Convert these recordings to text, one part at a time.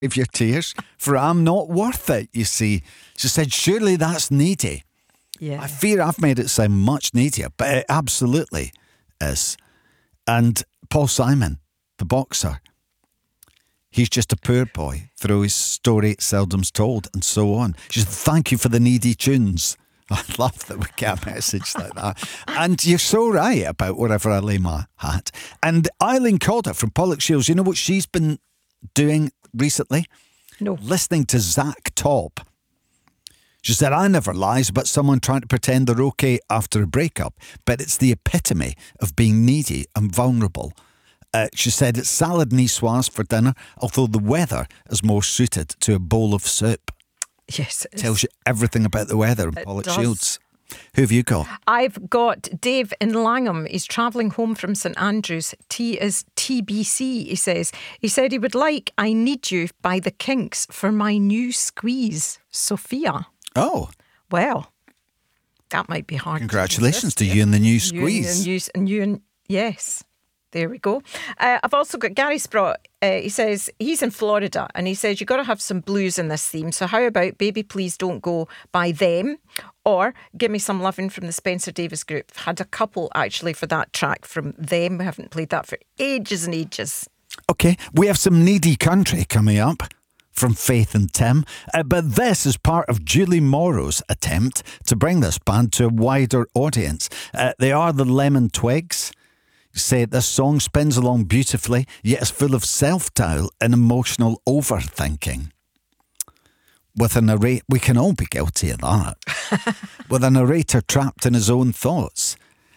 of your tears, for I'm not worth it, you see. She said, surely that's needy. Yeah. I fear I've made it sound much needier, but it absolutely is. And Paul Simon, the boxer, he's just a poor boy through his story seldom's told, and so on. She said, thank you for the needy tunes. I love that we get a message like that. And you're so right about wherever I lay my hat. And Eileen Calder from Pollock Shields, you know what she's been doing recently? No. Listening to Zach Taub. She said, I never lies about someone trying to pretend they're okay after a breakup, but it's the epitome of being needy and vulnerable. She said it's salad niçoise for dinner, although the weather is more suited to a bowl of soup. Yes. Tells you everything about the weather in Pollock Shields. Who have you got? I've got Dave in Langham. He's travelling home from St Andrews. T is TBC, he says. He said he would like I Need You by the Kinks for my new squeeze, Sophia. Oh. Well, that might be hard. Congratulations to you and the new squeeze. Yes. There we go. I've also got Gary Sprott. He says he's in Florida and he says you've got to have some blues in this theme. So how about Baby Please Don't Go by Them, or Give Me Some Lovin' from the Spencer Davis Group. Had a couple actually for that track from Them. We haven't played that for ages and ages. Okay, we have some needy country coming up from Faith and Tim. But this is part of Julie Morrow's attempt to bring this band to a wider audience. They are the Lemon Twigs. Say this song spins along beautifully, yet is full of self-doubt and emotional overthinking. With a narrator, we can all be guilty of that. With a narrator trapped in his own thoughts.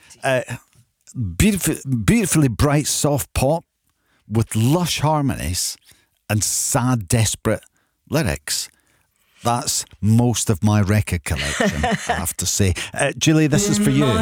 Beautifully bright, soft pop with lush harmonies and sad, desperate lyrics. That's most of my record collection, I have to say. Julie, this is for you.